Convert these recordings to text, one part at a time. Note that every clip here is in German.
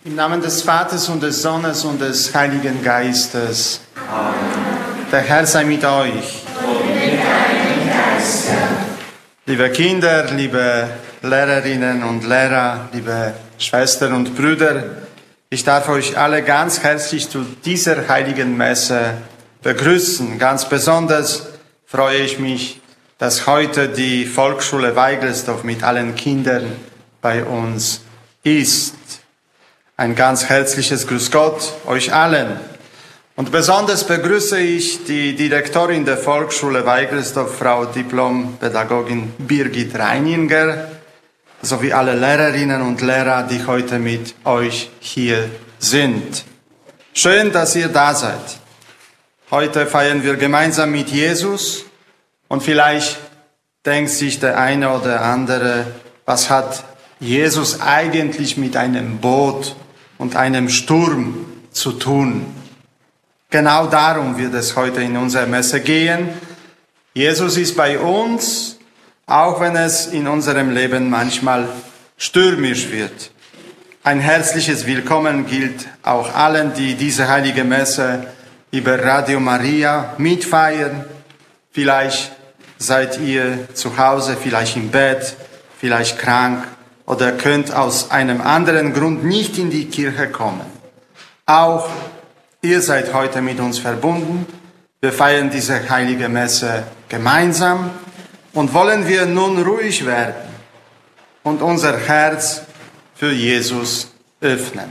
Im Namen des Vaters und des Sohnes und des Heiligen Geistes. Amen. Der Herr sei mit euch. Und mit deinem Geiste. Liebe Kinder, liebe Lehrerinnen und Lehrer, liebe Schwestern und Brüder, ich darf euch alle ganz herzlich zu dieser heiligen Messe begrüßen. Ganz besonders freue ich mich, dass heute die Volksschule Weigelsdorf mit allen Kindern bei uns ist. Ein ganz herzliches Grüß Gott euch allen. Und besonders begrüße ich die Direktorin der Volksschule Weigelsdorf, Frau Diplom-Pädagogin Birgit Reininger, sowie alle Lehrerinnen und Lehrer, die heute mit euch hier sind. Schön, dass ihr da seid. Heute feiern wir gemeinsam mit Jesus und vielleicht denkt sich der eine oder andere, was hat Jesus eigentlich mit einem Boot und einem Sturm zu tun? Genau darum wird es heute in unserer Messe gehen. Jesus ist bei uns, auch wenn es in unserem Leben manchmal stürmisch wird. Ein herzliches Willkommen gilt auch allen, die diese heilige Messe über Radio Maria mitfeiern. Vielleicht seid ihr zu Hause, vielleicht im Bett, vielleicht krank oder könnt aus einem anderen Grund nicht in die Kirche kommen. Auch ihr seid heute mit uns verbunden. Wir feiern diese heilige Messe gemeinsam und wollen wir nun ruhig werden und unser Herz für Jesus öffnen.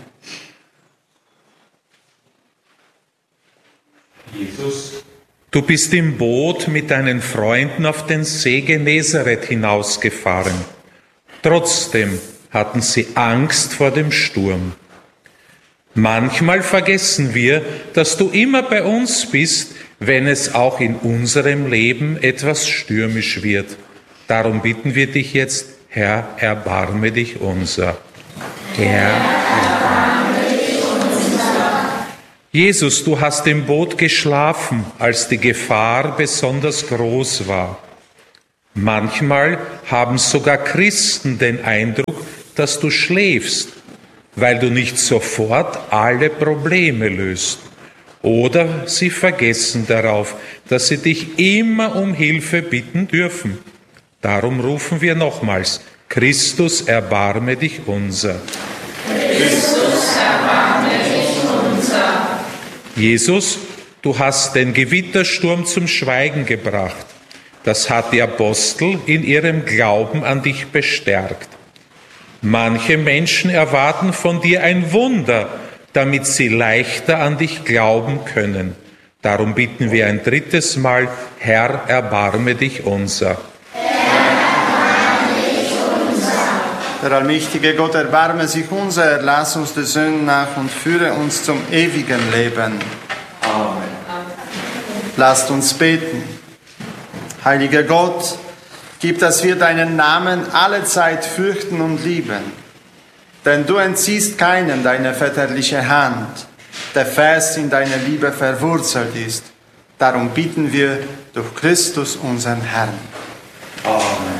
Jesus, du bist im Boot mit deinen Freunden auf den See Genezareth hinausgefahren. Trotzdem hatten sie Angst vor dem Sturm. Manchmal vergessen wir, dass du immer bei uns bist, wenn es auch in unserem Leben etwas stürmisch wird. Darum bitten wir dich jetzt, Herr, erbarme dich unser. Herr, erbarme dich unser. Jesus, du hast im Boot geschlafen, als die Gefahr besonders groß war. Manchmal haben sogar Christen den Eindruck, dass du schläfst, weil du nicht sofort alle Probleme löst. Oder sie vergessen darauf, dass sie dich immer um Hilfe bitten dürfen. Darum rufen wir nochmals, Christus, erbarme dich unser. Christus, erbarme dich unser. Jesus, du hast den Gewittersturm zum Schweigen gebracht. Das hat die Apostel in ihrem Glauben an dich bestärkt. Manche Menschen erwarten von dir ein Wunder, damit sie leichter an dich glauben können. Darum bitten wir ein drittes Mal, Herr, erbarme dich unser. Der allmächtige Gott, erbarme sich unser, lass uns der Sünden nach und führe uns zum ewigen Leben. Amen. Lasst uns beten. Heiliger Gott, gib, dass wir deinen Namen allezeit fürchten und lieben. Denn du entziehst keinem deine väterliche Hand, der fest in deiner Liebe verwurzelt ist. Darum bitten wir durch Christus, unseren Herrn. Amen.